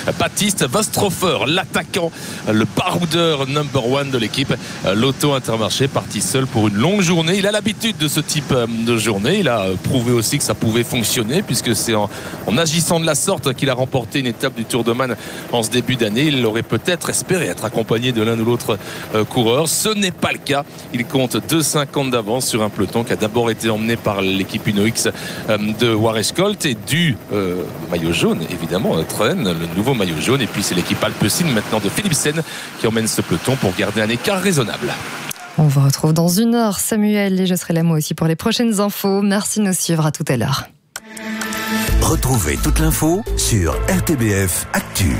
Baptiste Vostrofer, l'attaquant, le baroudeur number one de l'équipe. L'Auto Intermarché parti seul pour une longue journée. Il a l'habitude de ce type de journée. Il a prouvé aussi que ça pouvait fonctionner, puisque c'est en agissant de la sorte qu'il a remporté une étape du Tour de Man en ce début d'année. Il aurait peut-être espéré être accompagné de l'un ou l'autre coureur. Ce n'est pas le cas. Il compte 2,50 d'avance sur un peloton qui a d'abord été emmené par l'équipe Uno X de Wareskolt et du maillot jaune, évidemment, Trön, le nouveau maillot jaune. Et puis c'est l'équipe Alpecin maintenant de Philipsen qui emmène ce peloton pour garder un écart raisonnable. On vous retrouve dans 1 heure, Samuel, et je serai là moi aussi pour les prochaines infos. Merci de nous suivre, à tout à l'heure. Retrouvez toute l'info sur RTBF Actu.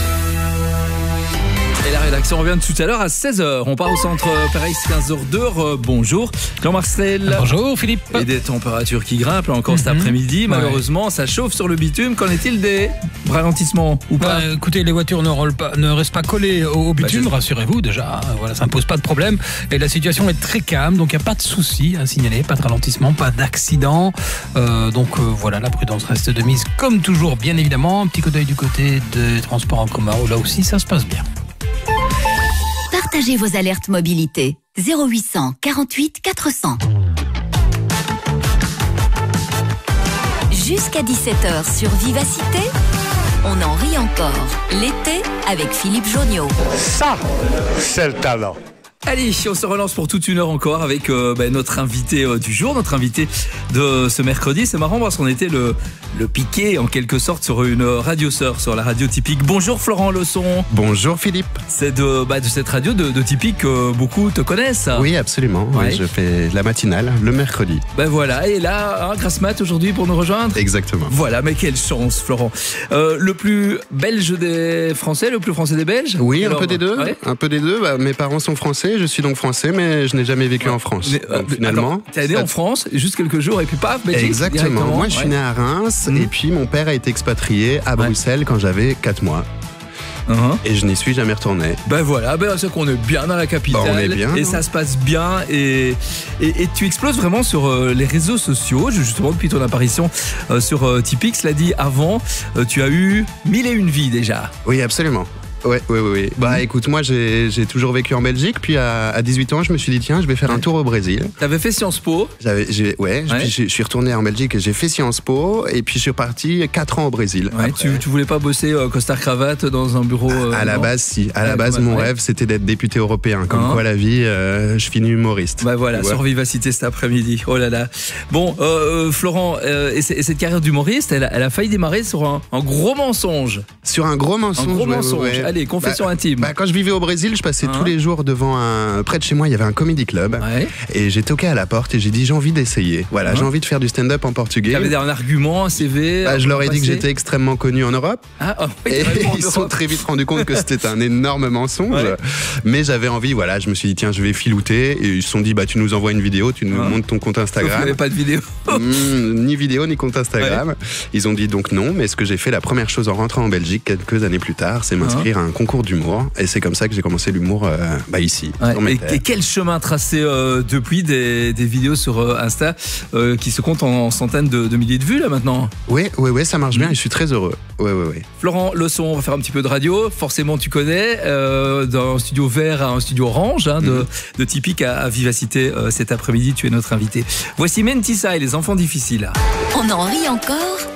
Et la rédaction revient tout à l'heure à 16h. On part au centre Paris 15h02. Bonjour Jean-Marcel. Bonjour Philippe. Et des températures qui grimpent encore cet après-midi. Malheureusement, ça chauffe sur le bitume. Qu'en est-il des ralentissements ou pas? Écoutez, les voitures ne restent pas collées au bitume, rassurez-vous déjà. Voilà, ça ne pose pas de problème. Et la situation est très calme, donc il n'y a pas de souci à signaler, pas de ralentissement, pas d'accident. Voilà, la prudence reste de mise comme toujours, bien évidemment. Un petit coup d'œil du côté des transports en commun, où là aussi ça se passe bien. Partagez vos alertes mobilité. 0800 48 400. Jusqu'à 17h sur Vivacité, on en rit encore. L'été avec Philippe Jonniot. Ça, c'est le talent. Allez, on se relance pour toute 1 heure encore avec notre invité du jour, notre invité de ce mercredi. C'est marrant parce qu'on était le piqué en quelque sorte sur une radio sœur, sur la radio Typique. Bonjour Florent Leçon. Bonjour Philippe. C'est de cette radio de Typique que beaucoup te connaissent. Oui, absolument. Ouais. Oui, je fais la matinale le mercredi. Ben voilà, et là, grâce mat aujourd'hui pour nous rejoindre. Exactement. Voilà, mais quelle chance Florent. Le plus belge des Français, le plus français des Belges? Oui, alors, un peu des deux. Ouais. Un peu des deux. Mes parents sont français, je suis donc français, mais je n'ai jamais vécu en France. Donc, finalement, t'es né en France, juste quelques jours, et puis paf, Belgique. Exactement. Moi, je suis né à Reims, et puis mon père a été expatrié à Bruxelles quand j'avais 4 mois. Et je n'y suis jamais retourné. Ben voilà, c'est qu'on est bien dans la capitale. On est bien, et ça se passe bien. Et tu exploses vraiment sur les réseaux sociaux. Justement, depuis ton apparition sur Typique, cela dit, avant, tu as eu 1001 vies déjà. Oui, absolument. Oui. Écoute, moi j'ai toujours vécu en Belgique, puis à 18 ans je me suis dit tiens, je vais faire un tour au Brésil. T'avais fait Sciences Po? Je suis retourné en Belgique et j'ai fait Sciences Po, et puis je suis reparti 4 ans au Brésil. Tu voulais pas bosser costard-cravate dans un bureau? À la base, si. À la base, mon rêve c'était d'être député européen. Comme quoi la vie, je finis humoriste. Sur Vivacité cet après-midi. Oh là là. Bon, Florent, et cette carrière d'humoriste, elle a failli démarrer sur un gros mensonge. Sur un gros mensonge. Allez, confession intime. Quand je vivais au Brésil, je passais tous les jours devant près de chez moi, il y avait un comedy club. Et j'ai toqué à la porte et j'ai dit j'ai envie d'essayer. Voilà, j'ai envie de faire du stand-up en portugais. Tu avais un argument, un CV? Je leur ai dit que j'étais extrêmement connu en Europe. Et ils se sont très vite rendus compte que c'était un énorme mensonge. Mais j'avais envie, je me suis dit tiens, je vais filouter. Et ils se sont dit tu nous envoies une vidéo, tu nous montres ton compte Instagram. Il n'y avait pas de vidéo. Ni vidéo, ni compte Instagram. Ils ont dit donc non, mais ce que j'ai fait, la première chose en rentrant en Belgique, quelques années plus tard, c'est m'inscrire à un concours d'humour, et c'est comme ça que j'ai commencé l'humour ici. Et quel chemin tracé depuis des vidéos sur Insta qui se comptent en centaines de milliers de vues là maintenant? Oui, ça marche bien et je suis très heureux. Florent Leçon, on va faire un petit peu de radio. Forcément tu connais, d'un studio vert à un studio orange, de Typique à Vivacité cet après-midi, tu es notre invité. Voici Mentissa et les enfants difficiles. On en rit encore